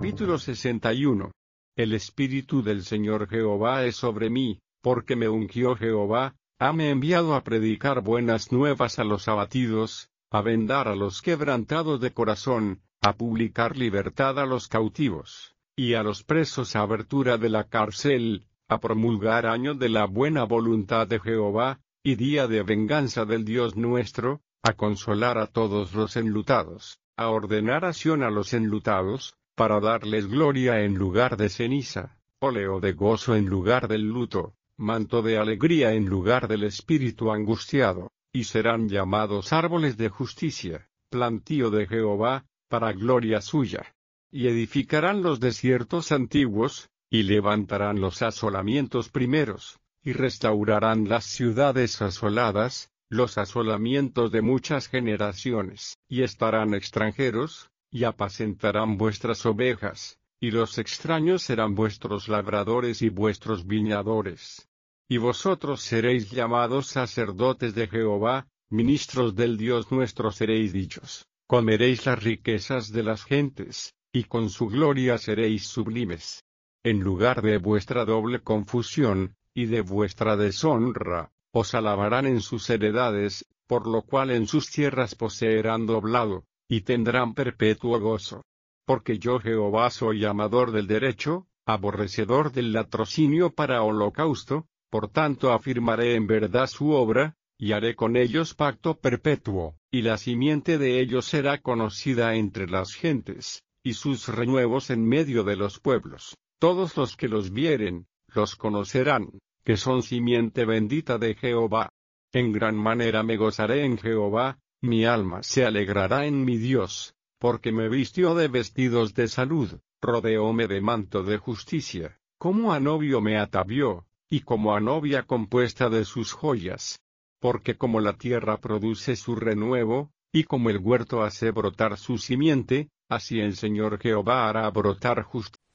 Capítulo 61. El Espíritu del Señor Jehová es sobre mí, porque me ungió Jehová, hame enviado a predicar buenas nuevas a los abatidos, a vendar a los quebrantados de corazón, a publicar libertad a los cautivos, y a los presos abertura de la cárcel, a promulgar año de la buena voluntad de Jehová, y día de venganza del Dios nuestro, a consolar a todos los enlutados, a ordenar acción a los enlutados, para darles gloria en lugar de ceniza, óleo de gozo en lugar del luto, manto de alegría en lugar del espíritu angustiado, y serán llamados árboles de justicia, plantío de Jehová, para gloria suya. Y edificarán los desiertos antiguos, y levantarán los asolamientos primeros, y restaurarán las ciudades asoladas, los asolamientos de muchas generaciones, y estarán extranjeros, y apacentarán vuestras ovejas, y los extraños serán vuestros labradores y vuestros viñadores. Y vosotros seréis llamados sacerdotes de Jehová, ministros del Dios nuestro seréis dichos, comeréis las riquezas de las gentes, y con su gloria seréis sublimes. En lugar de vuestra doble confusión, y de vuestra deshonra, os alabarán en sus heredades, por lo cual en sus tierras poseerán doblado, y tendrán perpetuo gozo. Porque yo Jehová soy amador del derecho, aborrecedor del latrocinio para holocausto, por tanto afirmaré en verdad su obra, y haré con ellos pacto perpetuo, y la simiente de ellos será conocida entre las gentes, y sus renuevos en medio de los pueblos. Todos los que los vieren, los conocerán, que son simiente bendita de Jehová. En gran manera me gozaré en Jehová, mi alma se alegrará en mi Dios, porque me vistió de vestidos de salud, rodeóme de manto de justicia, como a novio me atavió, y como a novia compuesta de sus joyas. Porque como la tierra produce su renuevo, y como el huerto hace brotar su simiente, así el Señor Jehová hará brotar justicia